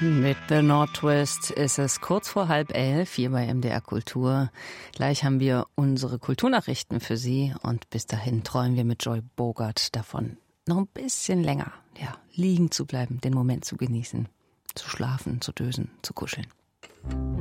Mit The Nordwest ist es kurz vor 10:30 hier bei MDR Kultur. Gleich haben wir unsere Kulturnachrichten für Sie und bis dahin träumen wir mit Joy Bogart davon, noch ein bisschen länger liegen zu bleiben, den Moment zu genießen, zu schlafen, zu dösen, zu kuscheln.